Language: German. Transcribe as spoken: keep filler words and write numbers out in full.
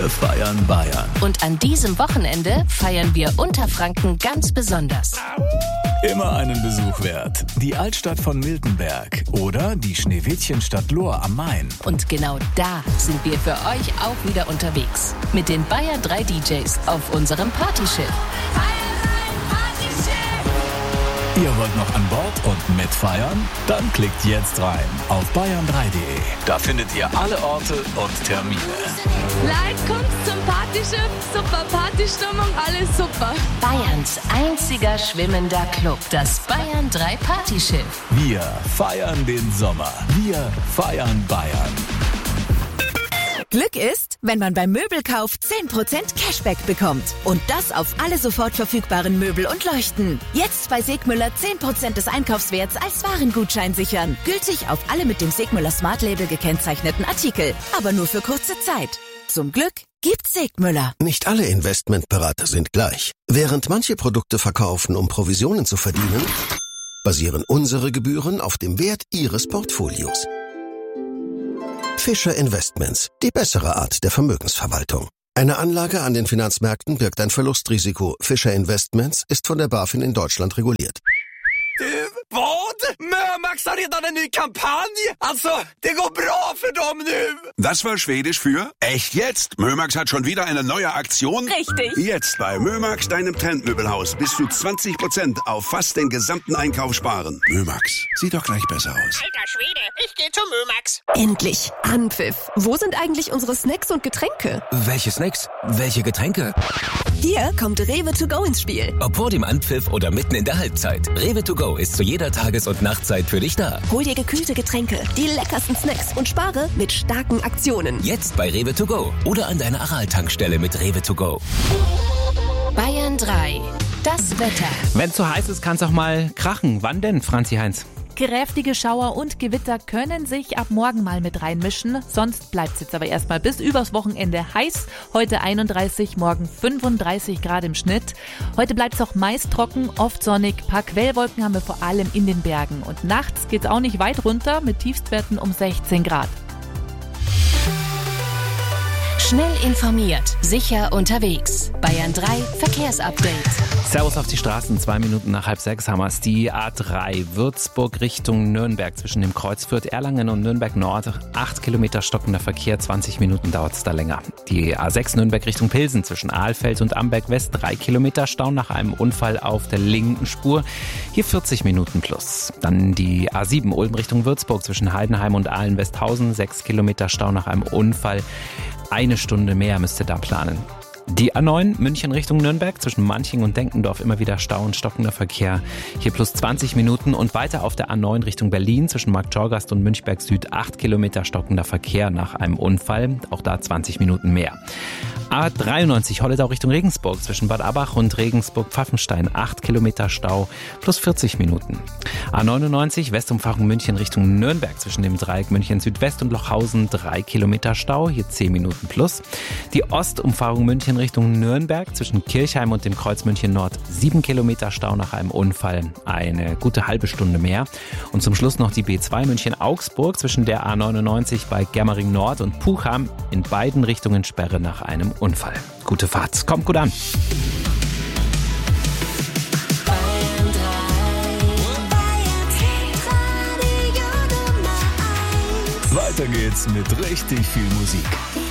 Wir feiern Bayern. Und an diesem Wochenende feiern wir Unterfranken ganz besonders. Immer einen Besuch wert. Die Altstadt von Miltenberg oder die Schneewittchenstadt Lohr am Main. Und genau da sind wir für euch auch wieder unterwegs. Mit den Bayern drei D Js auf unserem Partyschiff. Ihr wollt noch an Bord und mitfeiern? Dann klickt jetzt rein auf bayern drei punkt de. Da findet ihr alle Orte und Termine. Leute, kommt zum Partyschiff. Super Partystimmung, alles super. Bayerns einziger schwimmender Club, das Bayern drei Partyschiff. Wir feiern den Sommer. Wir feiern Bayern. Glück ist, wenn man beim Möbelkauf zehn Prozent Cashback bekommt. Und das auf alle sofort verfügbaren Möbel und Leuchten. Jetzt bei Segmüller zehn Prozent des Einkaufswerts als Warengutschein sichern. Gültig auf alle mit dem Segmüller Smart Label gekennzeichneten Artikel. Aber nur für kurze Zeit. Zum Glück gibt's Segmüller. Nicht alle Investmentberater sind gleich. Während manche Produkte verkaufen, um Provisionen zu verdienen, basieren unsere Gebühren auf dem Wert Ihres Portfolios. Fischer Investments, die bessere Art der Vermögensverwaltung. Eine Anlage an den Finanzmärkten birgt ein Verlustrisiko. Fischer Investments ist von der BaFin in Deutschland reguliert. Du, vad? Mömax har redan en ny kampanj. Alltså, det går bra för dem nu. Das war Schwedisch für echt jetzt. Mömax hat schon wieder eine neue Aktion. Richtig. Jetzt bei Mömax, deinem Trendmöbelhaus, bis zu zwanzig Prozent auf fast den gesamten Einkauf sparen. Mömax, sieht doch gleich besser aus. Alter Schwede, ich geh zum Mömax. Endlich. Anpfiff. Wo sind eigentlich unsere Snacks und Getränke? Welche Snacks? Welche Getränke? Hier kommt Rewe to go ins Spiel. Ob vor dem Anpfiff oder mitten in der Halbzeit. Rewe to go ist zu jeder Tages- und Nachtzeit für dich da. Hol dir gekühlte Getränke, die leckersten Snacks und spare mit starken Aktionen. Jetzt bei Rewe to go oder an deiner Aral-Tankstelle mit Rewe to go. Bayern drei. Das Wetter. Wenn es so heiß ist, kann es auch mal krachen. Wann denn, Franzi Heinz? Kräftige Schauer und Gewitter können sich ab morgen mal mit reinmischen. Sonst bleibt es jetzt aber erstmal bis übers Wochenende heiß. Heute einunddreißig, morgen fünfunddreißig Grad im Schnitt. Heute bleibt es auch meist trocken, oft sonnig. Ein paar Quellwolken haben wir vor allem in den Bergen. Und nachts geht es auch nicht weit runter mit Tiefstwerten um sechzehn Grad. Schnell informiert, sicher unterwegs. Bayern drei Verkehrsupdate. Servus auf die Straßen, zwei Minuten nach halb sechs haben wir es. Die A drei Würzburg Richtung Nürnberg zwischen dem Kreuz Fürth Erlangen und Nürnberg Nord. acht Kilometer stockender Verkehr, zwanzig Minuten dauert es da länger. Die A sechs Nürnberg Richtung Pilsen zwischen Ahlfeld und Amberg West, drei Kilometer Stau nach einem Unfall auf der linken Spur. Hier vierzig Minuten plus. Dann die A sieben Ulm Richtung Würzburg zwischen Heidenheim und Ahlen-Westhausen, sechs Kilometer Stau nach einem Unfall. Eine Stunde mehr müsst ihr da planen. Die A neun München Richtung Nürnberg zwischen Manching und Denkendorf immer wieder Stau und stockender Verkehr. Hier plus zwanzig Minuten und weiter auf der A neun Richtung Berlin zwischen Marktschorgast und Münchberg Süd acht Kilometer stockender Verkehr nach einem Unfall. Auch da zwanzig Minuten mehr. A dreiundneunzig Holledau Richtung Regensburg zwischen Bad Abach und Regensburg-Pfaffenstein acht Kilometer Stau plus vierzig Minuten. A neunundneunzig Westumfahrung München Richtung Nürnberg zwischen dem Dreieck München Südwest und Lochhausen drei Kilometer Stau, hier zehn Minuten plus. Die Ostumfahrung München Richtung Nürnberg zwischen Kirchheim und dem Kreuz München Nord sieben Kilometer Stau nach einem Unfall, eine gute halbe Stunde mehr. Und zum Schluss noch die B zwei München Augsburg zwischen der A neunundneunzig bei Germering Nord und Puchheim in beiden Richtungen Sperre nach einem Unfall. Gute Fahrt, kommt gut an. Weiter geht's mit richtig viel Musik.